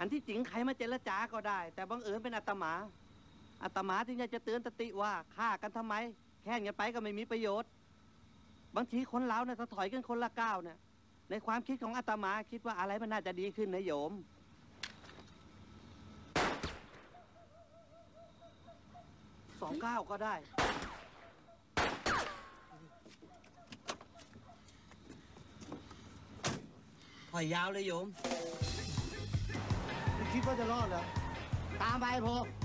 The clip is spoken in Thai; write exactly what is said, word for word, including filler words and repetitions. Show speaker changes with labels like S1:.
S1: นที่จริงใครมาเจรจาก็ได้ แต่บังเอิญเป็นอาตมาอาตมาถึงอยากจะเตือนสติว่าฆ่ากันทำไมแค่กันไปก็ไม่มีประโยชน์บางทีคนเราเนี่ยถ้าถอยกันคนละก้าวเนี่ยในความคิดของอาตมาคิดว่าอะไรมันน่าจะดีขึ้นนะโยมสองก้าวก็ได้ถอยยาวเลยโยม
S2: คิดว่าจะรอดเหรอตามไปโพ